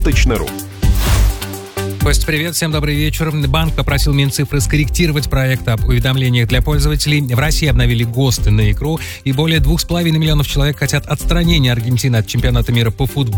.ру. Костя, привет, всем добрый вечер. Банк попросил Минцифры скорректировать проект об уведомлениях для пользователей. В России обновили ГОСТы на икру, и более 2,5 миллионов человек хотят отстранения Аргентины от чемпионата мира по футболу.